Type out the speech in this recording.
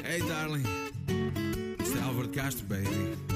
Hey darling, isto é Álvaro de Castro, baby.